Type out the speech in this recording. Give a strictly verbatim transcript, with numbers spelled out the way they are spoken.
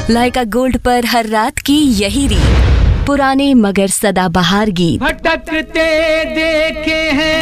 लाइका gold पर हर रात की यही रीत, पुराने मगर सदाबहार गीत। भटकते देखे हैं